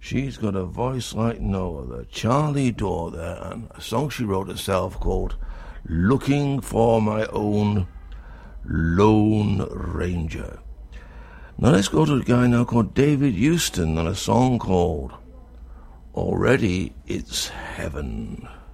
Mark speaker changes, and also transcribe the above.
Speaker 1: She's got a voice like no other. Charlie Dore there, and a song she wrote herself called Looking for My Own Lone Ranger. Now let's go to a guy now called David Houston and a song called Already It's Heaven.